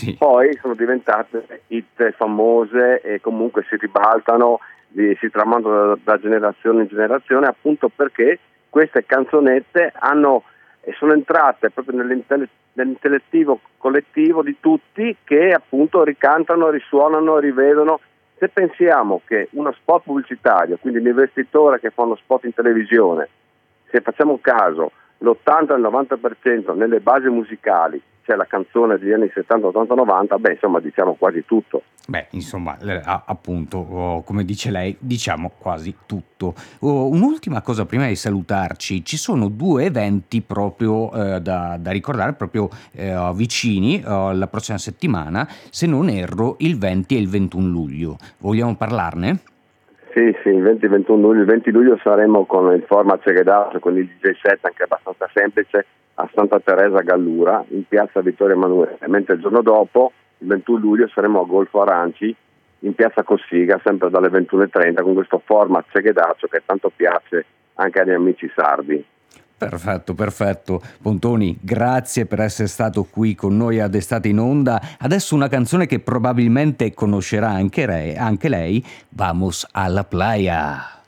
Sì. Poi sono diventate hit famose e comunque si ribaltano, si tramandano da generazione in generazione, appunto perché queste canzonette sono entrate proprio nell'intellettivo collettivo di tutti, che appunto ricantano, risuonano, rivedono. Se pensiamo che uno spot pubblicitario, quindi l'investitore che fa uno spot in televisione, se facciamo caso, l'80 al 90% nelle basi musicali c'è la canzone degli anni 70, 80, 90, insomma diciamo quasi tutto. Insomma, appunto, come dice lei, diciamo quasi tutto. Un'ultima cosa prima di salutarci: ci sono due eventi proprio da ricordare, proprio vicini, la prossima settimana, se non erro, il 20 e il 21 luglio. Vogliamo parlarne? Sì, il 20 e 21 luglio. Il 20 luglio saremo con il format Seghedato, con il DJ set anche abbastanza semplice, a Santa Teresa Gallura, in piazza Vittorio Emanuele, mentre il giorno dopo, il 21 luglio, saremo a Golfo Aranci, in piazza Cossiga, sempre dalle 21:30, con questo format Seghedato che tanto piace anche agli amici sardi. Perfetto. Pontoni, grazie per essere stato qui con noi ad Estate in Onda. Adesso una canzone che probabilmente conoscerà anche lei, Vamos a la playa.